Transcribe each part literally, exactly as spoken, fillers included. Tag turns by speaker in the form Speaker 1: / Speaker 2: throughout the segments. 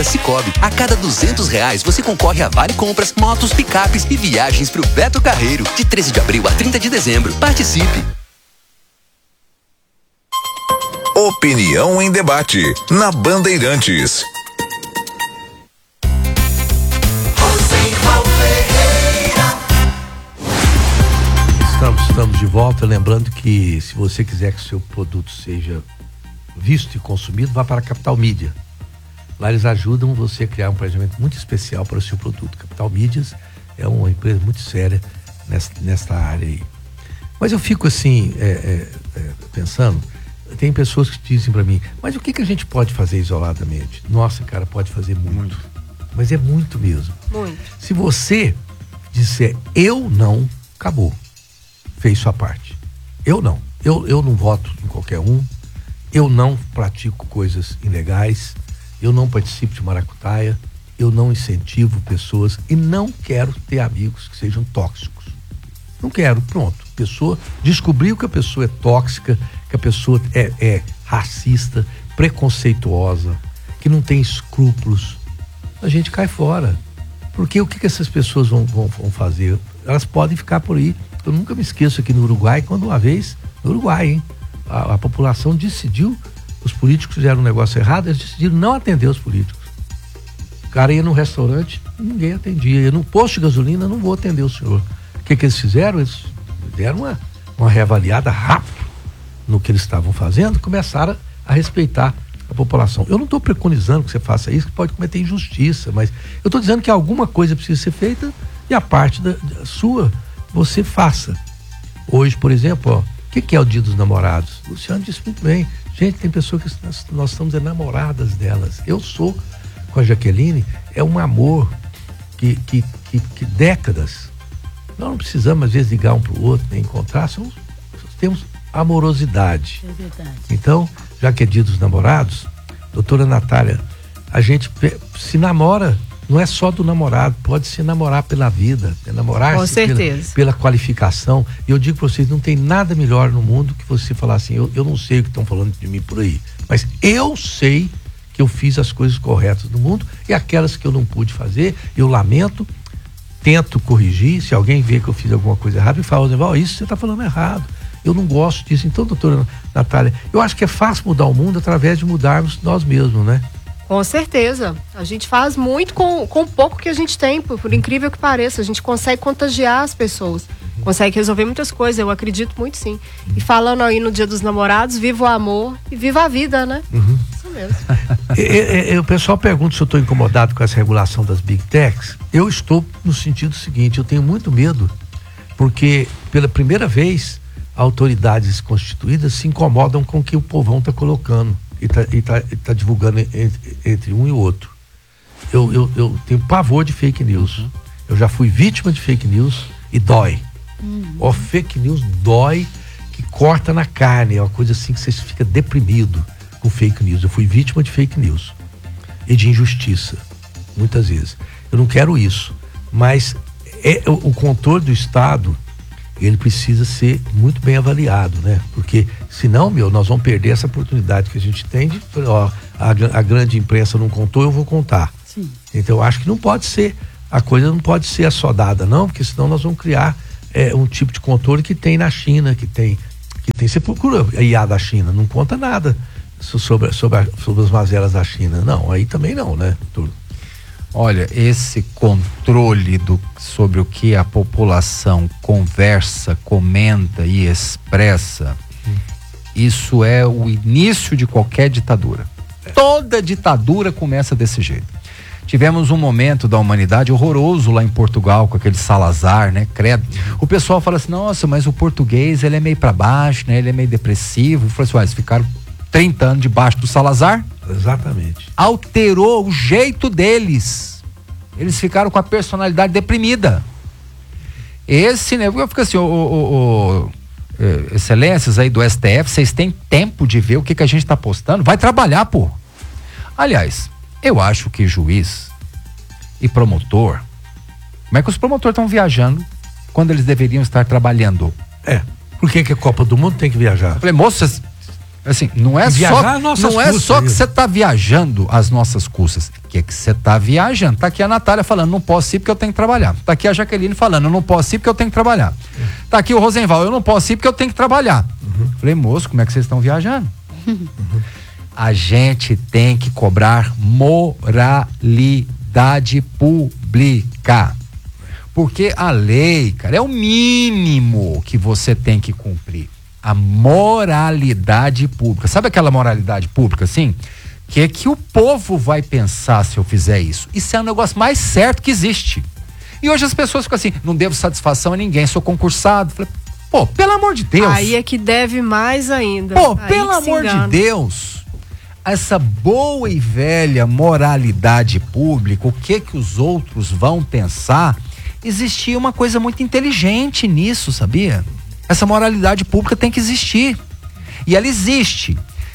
Speaker 1: Cicobi. A cada duzentos reais você concorre a vale compras, motos, picapes e viagens pro Beto Carreiro. De treze de abril a trinta de dezembro. Participe.
Speaker 2: Opinião em debate na Bandeirantes.
Speaker 3: Estamos, estamos de volta, lembrando que se você quiser que o seu produto seja visto e consumido, vá para a Capital Mídia. Lá eles ajudam você a criar um planejamento muito especial para o seu produto. Capital Mídias é uma empresa muito séria nessa, nessa área aí. Mas eu fico assim, é, é, é, pensando, tem pessoas que dizem para mim, mas o que, que a gente pode fazer isoladamente? Nossa, cara, pode fazer muito. muito. Mas é muito mesmo.
Speaker 4: Muito.
Speaker 3: Se você disser eu não, acabou. Fez sua parte. Eu não. Eu, eu não voto em qualquer um. Eu não pratico coisas ilegais. Eu não participo de maracutaia. Eu não incentivo pessoas e não quero ter amigos que sejam tóxicos. Não quero, pronto. Pessoa descobriu que a pessoa é tóxica, que a pessoa é, é racista, preconceituosa, que não tem escrúpulos. A gente cai fora. Porque o que, que essas pessoas vão, vão, vão fazer? Elas podem ficar por aí. Eu nunca me esqueço aqui no Uruguai, quando uma vez, no Uruguai, hein, a, a população decidiu, os políticos fizeram um negócio errado, eles decidiram não atender os políticos. O cara ia num restaurante, ninguém atendia. Ia num posto de gasolina, não vou atender o senhor. O que que eles fizeram? Eles deram uma, uma reavaliada rápida no que eles estavam fazendo, começaram a, a respeitar a população. Eu não estou preconizando que você faça isso, que pode cometer injustiça, mas eu estou dizendo que alguma coisa precisa ser feita e a parte da, da sua, você faça. Hoje, por exemplo, ó, o que, que é o Dia dos Namorados? O Luciano disse muito bem. Gente, tem pessoas que nós, nós estamos enamoradas delas. Eu sou, com a Jaqueline, é um amor que, que, que, que décadas. Nós não precisamos, às vezes, ligar um para o outro, nem encontrar, somos, temos amorosidade. É verdade. Então, já que é Dia dos Namorados, doutora Natália, a gente se namora, não é só do namorado, pode se namorar pela vida, namorar-se pela, pela qualificação. E eu digo para vocês, não tem nada melhor no mundo que você falar assim, eu, eu não sei o que estão falando de mim por aí, mas eu sei que eu fiz as coisas corretas no mundo e aquelas que eu não pude fazer, eu lamento, tento corrigir. Se alguém vê que eu fiz alguma coisa errada, me fala, oh, isso você está falando errado, eu não gosto disso. Então, doutora Natália, eu acho que é fácil mudar o mundo através de mudarmos nós mesmos, né?
Speaker 4: Com certeza, a gente faz muito com, com o pouco que a gente tem, por, por incrível que pareça, a gente consegue contagiar as pessoas, uhum. consegue resolver muitas coisas, eu acredito muito sim. Uhum. E falando aí no Dia dos Namorados, viva o amor e viva a vida, né?
Speaker 3: Uhum.
Speaker 4: Isso mesmo.
Speaker 3: e, e, e, o pessoal pergunta se eu estou incomodado com essa regulação das Big Techs. Eu estou no sentido seguinte, eu tenho muito medo, porque pela primeira vez autoridades constituídas se incomodam com o que o povão está colocando e está e tá, e tá divulgando entre, entre um e o outro. Eu, eu, eu tenho pavor de fake news. Uhum. Eu já fui vítima de fake news e dói. Uhum. Ó, fake news dói, que corta na carne, é uma coisa assim que você fica deprimido com fake news. Eu fui vítima de fake news e de injustiça, muitas vezes. Eu não quero isso, mas é, o, o controle do Estado, ele precisa ser muito bem avaliado, né? Porque senão, meu, nós vamos perder essa oportunidade que a gente tem de, ó, a, a grande imprensa não contou, eu vou contar. Sim. Então eu acho que não pode ser, a coisa não pode ser assodada, não, porque senão nós vamos criar é, um tipo de controle que tem na China, que tem, que tem, você procura a I A da China, não conta nada sobre, sobre, a, sobre as mazelas da China, não, aí também não, né, tudo.
Speaker 5: Olha, esse controle do, sobre o que a população conversa, comenta e expressa, hum. isso é o início de qualquer ditadura. É. Toda ditadura começa desse jeito. Tivemos um momento da humanidade horroroso lá em Portugal, com aquele Salazar, né, credo. Uhum. O pessoal fala assim, nossa, mas o português, ele é meio para baixo, né, ele é meio depressivo. Eu falei assim, eles ficaram trinta anos debaixo do Salazar.
Speaker 3: Exatamente.
Speaker 5: Alterou o jeito deles. Eles ficaram com a personalidade deprimida. Esse, né? Eu fico assim, o, o, o, o, excelências aí do S T F, vocês têm tempo de ver o que, que a gente tá postando? Vai trabalhar, pô. Aliás, eu acho que juiz e promotor, como é que os promotores estão viajando quando eles deveriam estar trabalhando?
Speaker 3: É. Por que que a Copa do Mundo tem que viajar?
Speaker 5: Eu falei, moças, Assim, não é
Speaker 3: viajar
Speaker 5: só,
Speaker 3: às
Speaker 5: não é
Speaker 3: custas,
Speaker 5: só que
Speaker 3: isso.
Speaker 5: você tá viajando às nossas custas, que é que você tá viajando. Tá aqui a Natália falando, não posso ir porque eu tenho que trabalhar. Tá aqui a Jaqueline falando, eu não posso ir porque eu tenho que trabalhar. Tá aqui o Rosenval, eu não posso ir porque eu tenho que trabalhar. Uhum. Falei, moço, como é que vocês estão viajando? Uhum. A gente tem que cobrar moralidade pública. Porque a lei, cara, é o mínimo que você tem que cumprir. A moralidade pública. Sabe aquela moralidade pública, assim? Que é que o povo vai pensar se eu fizer isso. Isso é o negócio mais certo que existe. E hoje as pessoas ficam assim, não devo satisfação a ninguém, sou concursado. Falei, pô, pelo amor de Deus.
Speaker 4: Aí é que deve mais ainda.
Speaker 5: Pô,
Speaker 4: Aí
Speaker 5: pelo amor de Deus. Essa boa e velha moralidade pública, o que que os outros vão pensar? Existia uma coisa muito inteligente nisso, sabia? Essa moralidade pública tem que existir. E ela existe.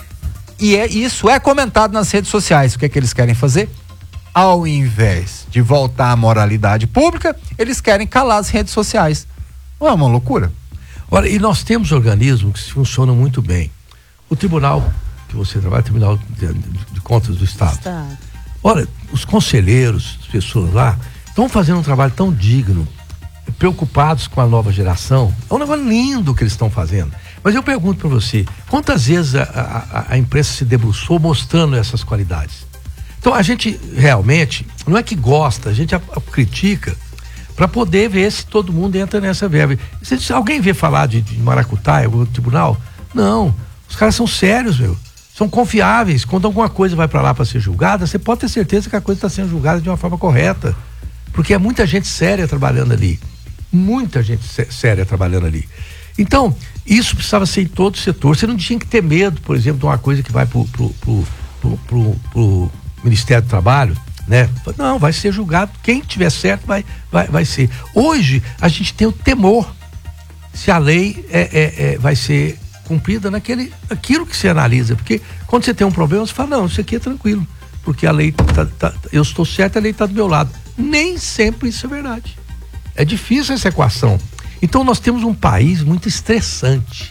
Speaker 5: E é, isso é comentado nas redes sociais. O que é que eles querem fazer? Ao invés de voltar à moralidade pública, eles querem calar as redes sociais. Não é uma loucura?
Speaker 3: Olha, e nós temos organismos que funcionam muito bem. O tribunal que você trabalha, o Tribunal de, de, de Contas do Estado. Estado. Olha, os conselheiros, as pessoas lá, estão fazendo um trabalho tão digno, preocupados com a nova geração. É um negócio lindo que eles estão fazendo. Mas eu pergunto para você, quantas vezes a, a, a imprensa se debruçou mostrando essas qualidades? Então a gente realmente, não é que gosta, a gente a, a critica para poder ver se todo mundo entra nessa verba. Se, se alguém vê falar de, de maracutaia, o tribunal, não, os caras são sérios, meu. São confiáveis. Quando alguma coisa vai para lá para ser julgada, você pode ter certeza que a coisa está sendo julgada de uma forma correta. Porque é muita gente séria trabalhando ali. Muita gente sé- séria trabalhando ali. Então, isso precisava ser em todo o setor. Você não tinha que ter medo, por exemplo, de uma coisa que vai pro, pro, pro, pro, pro, pro Ministério do Trabalho, né? Não, vai ser julgado. Quem tiver certo vai, vai, vai ser. Hoje, a gente tem o temor se a lei é, é, é, vai ser cumprida naquele, aquilo que você analisa. Porque quando você tem um problema, você fala, não, isso aqui é tranquilo. Porque a lei, tá, tá, eu estou certo, a lei está do meu lado. Nem sempre isso é verdade. É difícil essa equação. Então nós temos um país muito estressante.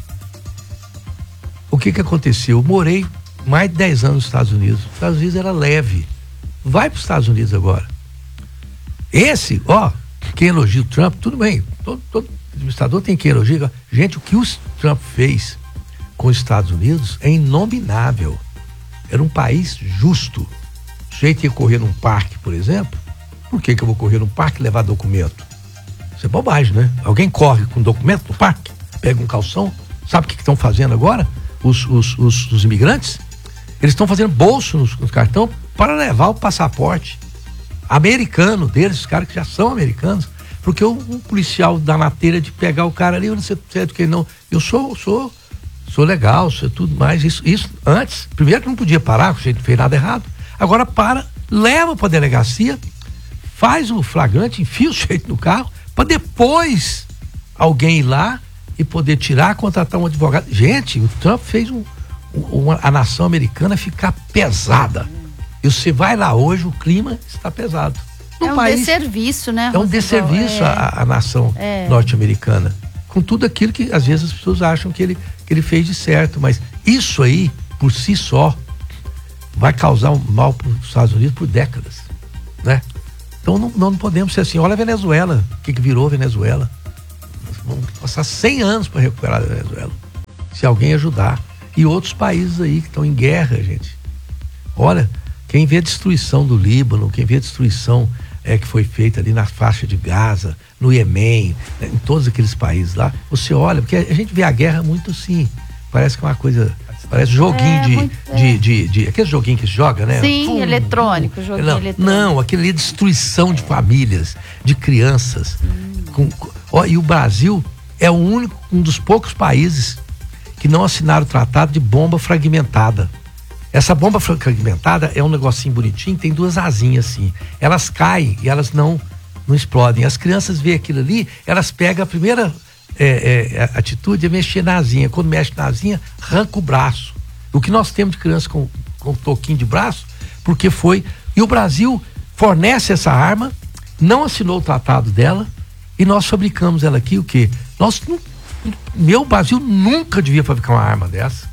Speaker 3: O que que aconteceu? Eu morei mais de dez anos nos Estados Unidos. Os Estados Unidos era leve. Vai para os Estados Unidos agora. Esse, ó, quem elogia o Trump, tudo bem. Todo, todo administrador tem que elogiar. Gente, o que o Trump fez com os Estados Unidos é inominável. Era um país justo. O sujeito ia correr num parque, por exemplo. Por que que eu vou correr num parque e levar documento? Isso é bobagem, né? Alguém corre com documento no parque, pega um calção. Sabe o que estão fazendo agora? Os, os, os, os imigrantes? Eles estão fazendo bolso nos, nos cartão para levar o passaporte americano deles, os caras que já são americanos. Porque o, o policial dá na telha de pegar o cara ali, eu não sei, sei do que não. Eu sou, sou, sou legal, sou tudo mais. Isso, isso antes, primeiro que não podia parar, porque a gente não fez nada errado. Agora para, leva para a delegacia, faz o flagrante, enfia o sujeito no carro, para depois alguém ir lá e poder tirar, contratar um advogado. Gente, o Trump fez um, um, a nação americana ficar pesada. E você vai lá hoje, o clima está pesado.
Speaker 6: No é um país, desserviço, né?
Speaker 3: É um desserviço à é. a, a nação é. norte-americana. Com tudo aquilo que às vezes as pessoas acham que ele, que ele fez de certo. Mas isso aí, por si só, vai causar um mal para os Estados Unidos por décadas, né? Então não, não podemos ser assim. Olha a Venezuela, o que, que virou a Venezuela? Nós vamos passar cem anos para recuperar a Venezuela, se alguém ajudar. E outros países aí que estão em guerra, gente. Olha, quem vê a destruição do Líbano, quem vê a destruição é, que foi feita ali na faixa de Gaza, no Iêmen, né, em todos aqueles países lá, você olha, porque a gente vê a guerra muito assim, parece que é uma coisa... Parece joguinho é, de, muito, é. de, de, de. Aquele joguinho que se joga, né?
Speaker 6: Sim,
Speaker 3: pum,
Speaker 6: eletrônico,
Speaker 3: pum.
Speaker 6: joguinho
Speaker 3: não,
Speaker 6: eletrônico.
Speaker 3: Não, aquele ali é destruição de famílias, de crianças. Hum. Com, ó, e o Brasil é o único, um dos poucos países que não assinaram o tratado de bomba fragmentada. Essa bomba fragmentada é um negocinho bonitinho, tem duas asinhas assim. Elas caem e elas não, não explodem. As crianças veem aquilo ali, elas pegam a primeira. É, é, a atitude é mexer na asinha. Quando mexe na asinha, arranca o braço. O que nós temos de criança com, com um toquinho de braço, porque foi. E o Brasil fornece essa arma, não assinou o tratado dela, e nós fabricamos ela aqui. O quê? Nós não. Meu Brasil nunca devia fabricar uma arma dessa.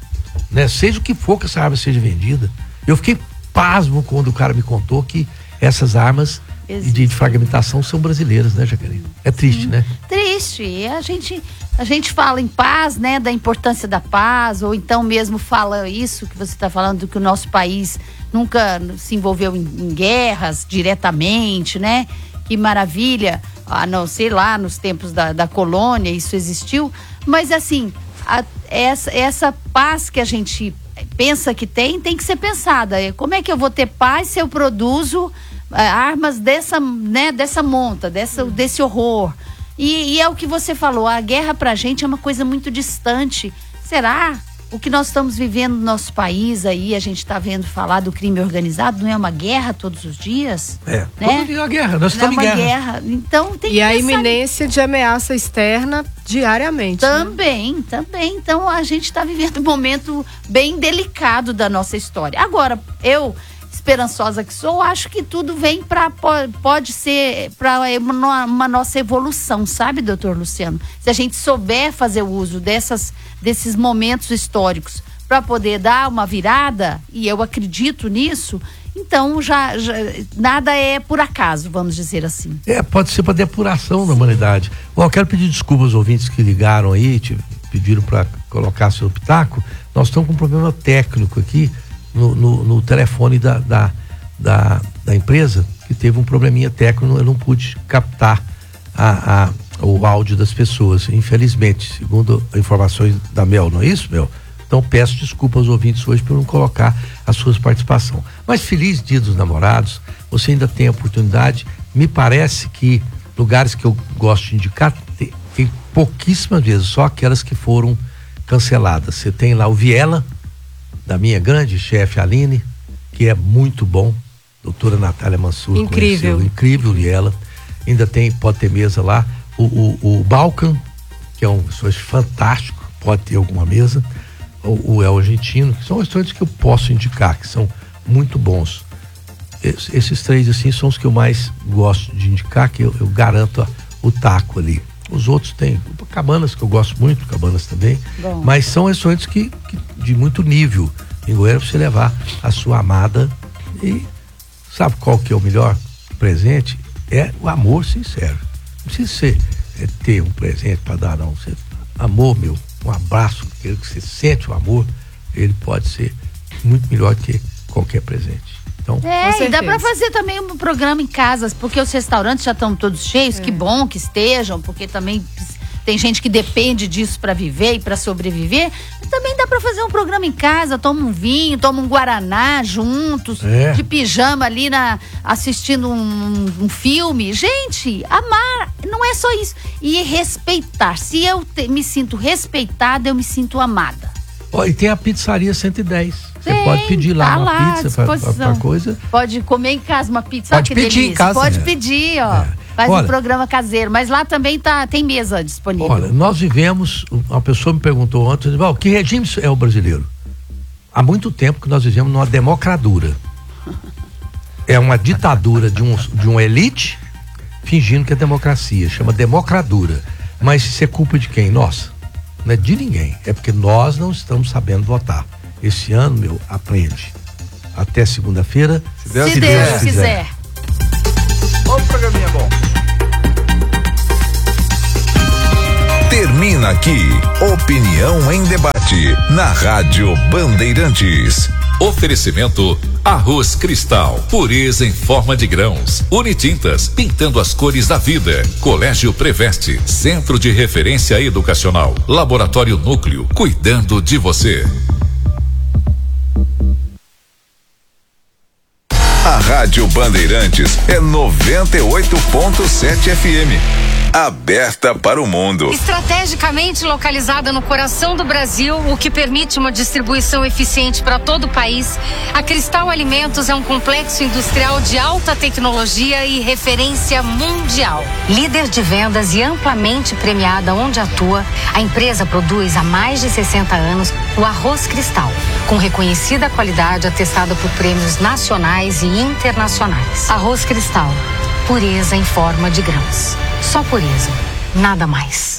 Speaker 3: né? Seja o que for que essa arma seja vendida. Eu fiquei pasmo quando o cara me contou que essas armas de, de fragmentação são brasileiras, né, Jaqueline? É triste,
Speaker 6: Sim.
Speaker 3: né?
Speaker 6: Triste. E a gente, a gente fala em paz, né, da importância da paz, ou então mesmo fala isso que você está falando, que o nosso país nunca se envolveu em, em guerras diretamente, né? Que maravilha, ah, não sei lá, nos tempos da, da colônia isso existiu, mas assim, a, essa, essa paz que a gente pensa que tem, tem que ser pensada. Como é que eu vou ter paz se eu produzo é, armas dessa, né, dessa monta, dessa, desse horror? E, e é o que você falou, a guerra pra gente é uma coisa muito distante. Será? O que nós estamos vivendo no nosso país aí, a gente está vendo falar do crime organizado, não é uma guerra todos os dias?
Speaker 3: É,
Speaker 6: né?
Speaker 3: todo dia é uma guerra, nós estamos
Speaker 6: não é
Speaker 3: em
Speaker 6: uma
Speaker 3: guerra.
Speaker 6: guerra. Então tem
Speaker 4: e
Speaker 6: que
Speaker 4: a
Speaker 6: pensar
Speaker 4: iminência de ameaça externa diariamente.
Speaker 6: Também, né? também. Então a gente está vivendo um momento bem delicado da nossa história. Agora, eu, esperançosa que sou, acho que tudo vem para pode ser para uma, uma nossa evolução, sabe, doutor Luciano? Se a gente souber fazer o uso dessas, desses momentos históricos para poder dar uma virada, e eu acredito nisso, então já, já nada é por acaso, vamos dizer assim.
Speaker 3: É, pode ser para depuração da humanidade. Bom, eu quero pedir desculpas aos ouvintes que ligaram aí, te pediram para colocar seu pitaco. Nós estamos com um problema técnico aqui no, no, no telefone da, da, da, da empresa, que teve um probleminha técnico, eu não pude captar a, a, o áudio das pessoas, infelizmente, segundo informações da Mel, não é isso, Mel? Então peço desculpa aos ouvintes hoje por não colocar a sua participação. Mas feliz Dia dos Namorados, você ainda tem a oportunidade. Me parece que lugares que eu gosto de indicar tem, tem pouquíssimas vezes, só aquelas que foram canceladas. Você tem lá o Viela, da minha grande chefe Aline, que é muito bom, doutora Natália Mansur.
Speaker 4: Incrível.
Speaker 3: Conheceu, incrível Viela. Ainda tem, pode ter mesa lá, o, o, o Balkan, que é um restaurante fantástico, pode ter alguma mesa. O, o El Argentino, que são restaurantes que eu posso indicar, que são muito bons. Es, esses três, assim, são os que eu mais gosto de indicar, que eu, eu garanto a, o taco ali. Os outros tem Cabanas, que eu gosto muito, Cabanas também, bom. Mas são restaurantes que, que, de muito nível. Em Goiânia, pra você levar a sua amada. E sabe qual que é o melhor presente? É o amor sincero. Não precisa ser, é, ter um presente para dar, não. Você, amor, meu, um abraço, aquele que você sente o amor, ele pode ser muito melhor que qualquer presente. Então,
Speaker 6: é, e dá para fazer também um programa em casas, porque os restaurantes já estão todos cheios, é. Que bom que estejam, porque também tem gente que depende disso para viver e para sobreviver. Também dá para fazer um programa em casa, toma um vinho, toma um guaraná juntos, é. De pijama ali na, assistindo um, um filme. Gente, amar não é só isso. E respeitar. Se eu te, me sinto respeitada, eu me sinto amada.
Speaker 3: Oh, e tem a pizzaria cento e dez. Você
Speaker 6: tem,
Speaker 3: pode pedir lá
Speaker 6: tá
Speaker 3: uma
Speaker 6: lá,
Speaker 3: pizza pra, pra, pra coisa.
Speaker 6: Pode comer em casa uma pizza.
Speaker 5: Pode pedir delícia. Em casa.
Speaker 6: Pode
Speaker 3: é.
Speaker 6: pedir, ó. É. Faz olha, um programa caseiro, mas lá também tá, tem mesa disponível.
Speaker 3: Olha, nós vivemos, uma pessoa me perguntou ontem, oh, que regime é o brasileiro? Há muito tempo que nós vivemos numa democradura. É uma ditadura de um, de uma elite fingindo que é democracia, chama democradura. Mas isso é culpa de quem? Nossa, não é de ninguém, é porque nós não estamos sabendo votar. Esse ano, meu, aprende. Até segunda-feira,
Speaker 6: se Deus, se Deus, Deus quiser.
Speaker 2: O programinha bom. Termina aqui, Opinião em Debate, na Rádio Bandeirantes.
Speaker 7: Oferecimento Arroz Cristal, pureza em forma de grãos. Unitintas, pintando as cores da vida. Colégio Preveste, Centro de Referência Educacional. Laboratório Núcleo, cuidando de você.
Speaker 2: A Rádio Bandeirantes é noventa e oito ponto sete F M. Aberta para o mundo.
Speaker 8: Estrategicamente localizada no coração do Brasil, o que permite uma distribuição eficiente para todo o país, a Cristal Alimentos é um complexo industrial de alta tecnologia e referência mundial. Líder de vendas e amplamente premiada onde atua, a empresa produz há mais de sessenta anos o arroz Cristal, com reconhecida qualidade atestada por prêmios nacionais e internacionais. Arroz Cristal, pureza em forma de grãos. Só pureza, nada mais.